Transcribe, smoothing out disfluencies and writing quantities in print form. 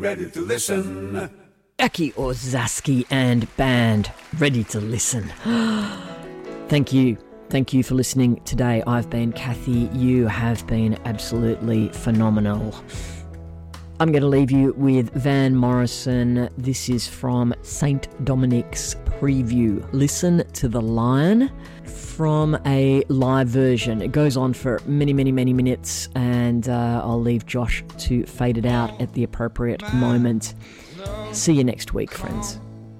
Ready to listen. Aki Ozaski and band, ready to listen. Thank you. Thank you for listening today. I've been Kathy. You have been absolutely phenomenal. I'm going to leave you with Van Morrison. This is from St. Dominic's Preview. Listen to the Lion from a live version. It goes on for many, many, many minutes, and I'll leave Josh to fade it out at the appropriate moment. See you next week, friends.